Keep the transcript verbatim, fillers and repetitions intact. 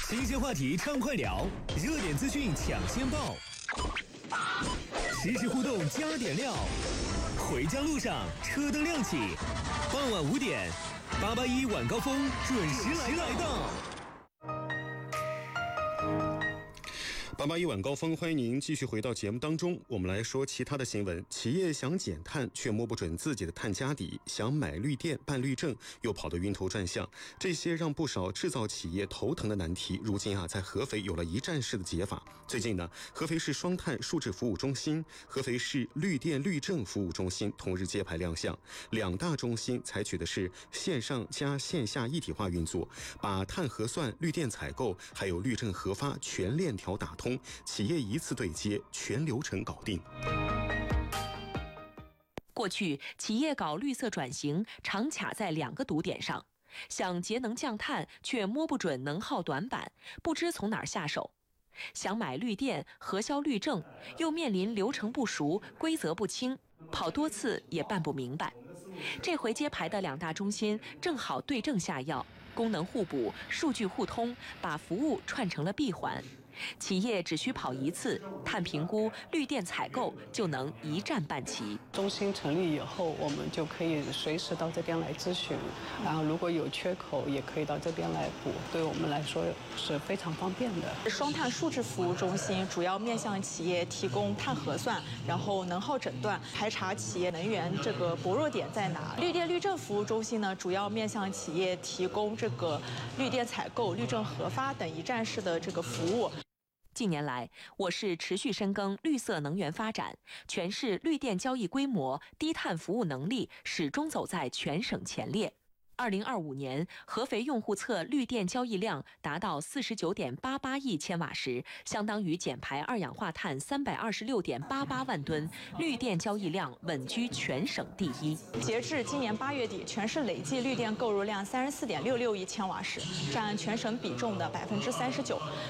新鲜话题畅快聊，热点资讯抢先报，实时互动加点料。回家路上车灯亮起，傍晚五点，八八一晚高峰准时来到。八八一晚高峰，欢迎您继续回到节目当中。我们来说其他的新闻。企业想减碳却摸不准自己的碳家底，想买绿电办绿证又跑得晕头转向，这些让不少制造企业头疼的难题，如今啊在合肥有了一站式的解法。最近呢，合肥市双碳数字服务中心、合肥市绿电绿证服务中心同日揭牌亮相。两大中心采取的是线上加线下一体化运作，把碳核算、绿电采购还有绿证核发全链条打通，企业一次对接，全流程搞定。 过去，企业搞绿色转型常卡在两个堵点上，想节能降碳，却摸不准能耗短板，不知从哪儿下手；想买绿电、核销绿证，又面临流程不熟、规则不清，跑多次也办不明白。这回揭牌的两大中心正好对症下药，功能互补、数据互通，把服务串成了闭环。企业只需跑一次，碳评估、绿电采购就能一站办齐。 中心成立以后，我们就可以随时到这边来咨询，然后如果有缺口，也可以到这边来补，对我们来说是非常方便的。 双碳数字服务中心主要面向企业提供碳核算，然后能耗诊断，排查企业能源这个薄弱点在哪。绿电绿证服务中心呢，主要面向企业提供这个绿电采购、绿证核发等一站式的这个服务。 近年来，我市持续深耕绿色能源发展，全市绿电交易规模、低碳服务能力始终走在全省前列。二零二五年，合肥用户侧绿电交易量达到四十九点八八亿千瓦时，相当于减排二氧化碳三百二十六点八八万吨，绿电交易量稳居全省第一。 截至今年八月底，全市累计绿电购入量三十四点六六亿千瓦时，占全省比重的百分之三十九。